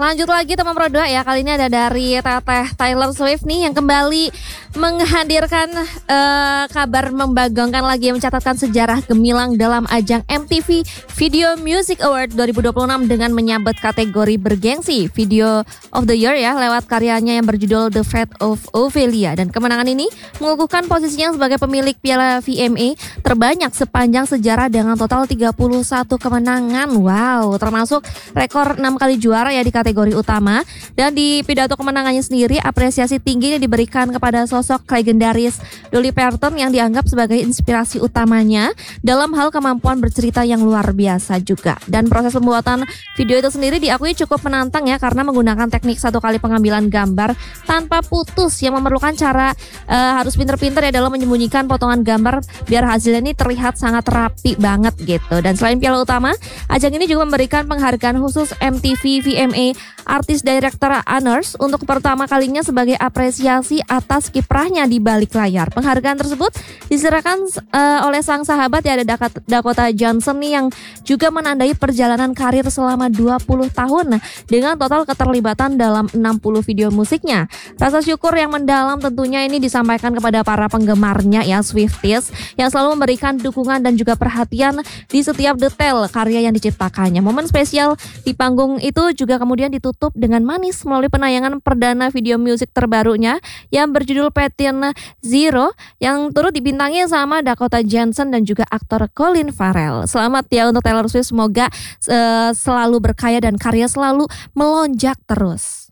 Lanjut lagi teman Pro 2 ya, kali ini ada dari Teteh Taylor Swift nih yang kembali menghadirkan kabar membagongkan lagi yang mencatatkan sejarah gemilang dalam ajang MTV Video Music Award 2026 dengan menyabet kategori bergengsi Video of the Year ya lewat karyanya yang berjudul The Fate of Ophelia, dan kemenangan ini mengukuhkan posisinya sebagai pemilik piala VMA terbanyak sepanjang sejarah dengan total 31 kemenangan. Wow, termasuk rekor 6 kali juara ya di kategori utama. Dan di pidato kemenangannya sendiri, apresiasi tinggi diberikan kepada sosok legendaris Dolly Parton yang dianggap sebagai inspirasi utamanya dalam hal kemampuan bercerita yang luar biasa juga. Dan proses pembuatan video itu sendiri diakui cukup menantang ya, karena menggunakan teknik satu kali pengambilan gambar tanpa putus yang memerlukan cara harus pinter-pinter ya dalam menyembunyikan potongan gambar biar hasilnya ini terlihat sangat rapi banget gitu. Dan selain piala utama, ajang ini juga memberikan penghargaan khusus MTV VMA Artist Director Honors untuk pertama kalinya sebagai apresiasi atas kiprahnya di balik layar. Penghargaan tersebut diserahkan oleh sang sahabat ya, ada Dakota Johnson nih yang juga menandai perjalanan karir selama 20 tahun dengan total keterlibatan dalam 60 video musiknya. Rasa syukur yang mendalam tentunya ini disampaikan kepada para penggemarnya ya, Swifties, yang selalu memberikan dukungan dan juga perhatian di setiap detail karya yang diciptakannya. Momen spesial di panggung itu juga kemudian ditutup dengan manis melalui penayangan perdana video musik terbarunya yang berjudul Patent Zero yang turut dibintangi sama Dakota Johnson dan juga aktor Colin Farrell. Selamat ya untuk Taylor Swift, semoga selalu berkaya dan karya selalu melonjak terus.